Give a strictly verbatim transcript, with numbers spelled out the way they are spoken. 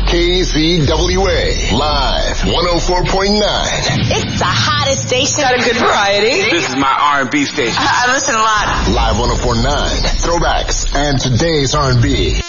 K Z W A, live one oh four point nine. It's the hottest station. Got a good variety. This is my R and B station. I listen a lot. Live one oh four point nine, throwbacks and today's R and B.